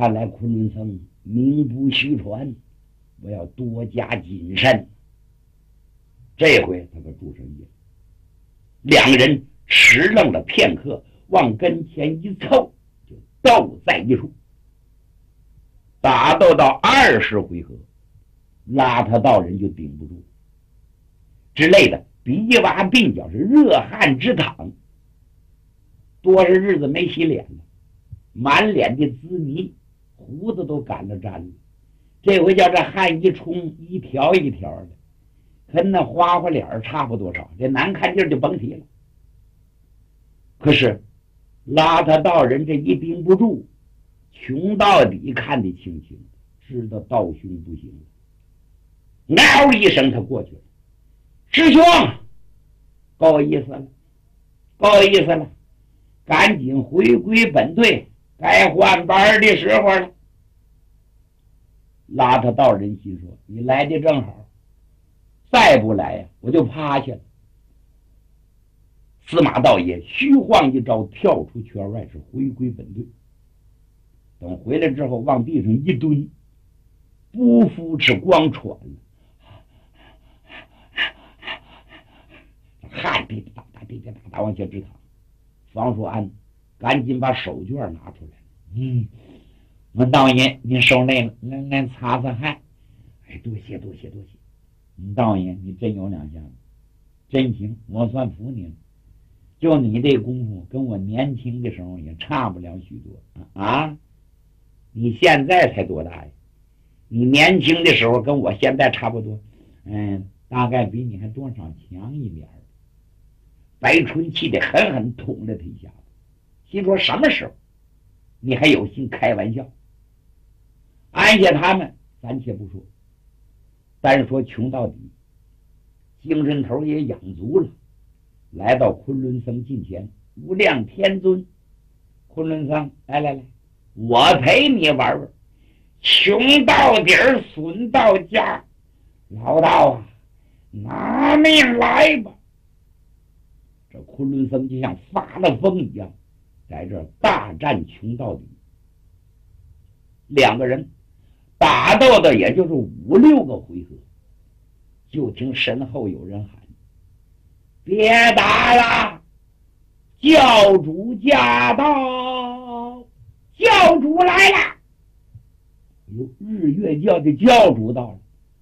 看来昆仑僧名不虚传，我要多加谨慎。这回他可注上意了。两个人迟愣了片刻，往跟前一凑，就斗在一处。打斗到20回合，邋遢道人就顶不住，之类的鼻洼鬓角是热汗直淌，多少日子没洗脸了，满脸的滋泥，胡子都干了粘了。这回叫这汗一冲，一条一条的，跟那花花脸差不多少，这难看劲就甭提了。可是邋遢道人这一顶不住，穷到底看得清清，知道道兄不行了，嗷一声他过去了。师兄，够意思了，够意思了，赶紧回归本队，该换班的时候了。邋遢道人心说，你来的正好，再不来呀，我就趴下了。司马道爷虚晃一招，跳出圈外，是回归本队。等回来之后，往地上一蹲，不扶持光喘了，汗滴滴答答滴滴答答往下直淌。房叔安赶紧把手绢拿出来，我道爷您受累了，俺擦擦汗。哎，多谢多谢多谢，道爷你真有两下子，真行，我算服你了。就你这功夫，跟我年轻的时候也差不了许多啊！你现在才多大呀？你年轻的时候跟我现在差不多，大概比你还多少强一点。白春气得狠狠捅了他一下子，心说什么时候你还有心开玩笑？安下他们暂且不说，单说穷到底，精神头也养足了。来到昆仑僧近前，无量天尊，昆仑僧，来，我陪你玩玩，穷到底儿，损到家，老道啊，拿命来吧！这昆仑僧就像发了疯一样，在这大战穷到底。两个人打斗的也就是5、6个回合，就听身后有人喊，别打了，教主驾到，教主来了。日月教的教主到了。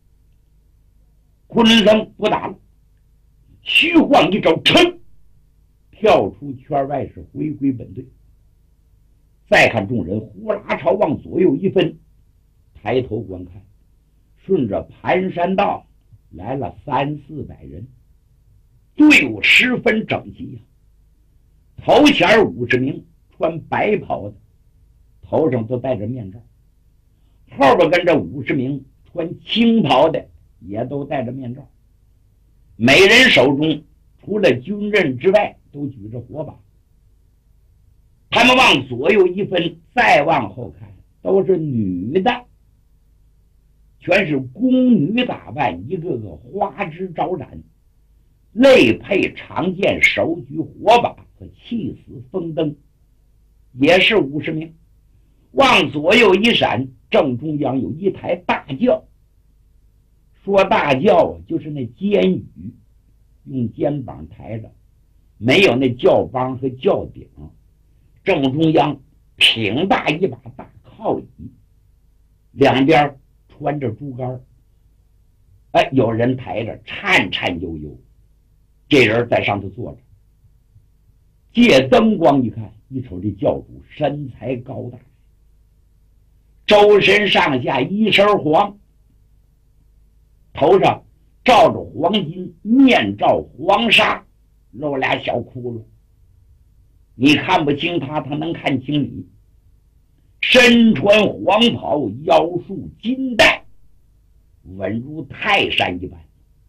昆仑僧不打了，虚晃一招，噌，跳出圈外，是回归本队。再看众人呼啦朝往左右一分，抬头观看，顺着盘山道来了300、400人，队伍十分整齐呀。头前50名穿白袍的，头上都戴着面罩，后边跟着50名穿青袍的，也都戴着面罩。每人手中除了军刃之外，都举着火把。他们往左右一分，再往后看，都是女的，全是宫女打扮，一个个花枝招展，肋配长剑，手举火把和气死风灯，也是50名。往左右一闪，正中央有一台大轿。说大轿就是那肩羽，用肩膀抬着，没有那轿帮和轿顶。正中央挺大一把大靠椅，两边穿着竹竿，有人抬着，颤颤悠悠。这人在上头坐着，借灯光一看，一瞅这教主身材高大，周身上下一身黄，头上罩着黄金，面罩黄纱，露俩小窟窿。你看不清他，他能看清你。身穿黄袍，腰束金带，稳如泰山一般。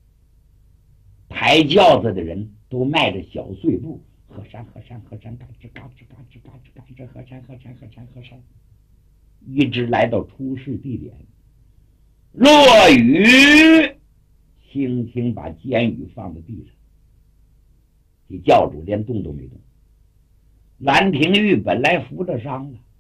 抬轿子的人都迈着小碎步，和山和山和山，嘎吱嘎吱嘎吱嘎吱嘎吱，和山和山和山和山，一直来到出事地点。落雨，轻轻把监羽放在地上。这教主连动都没动。兰亭玉本来扶着伤了，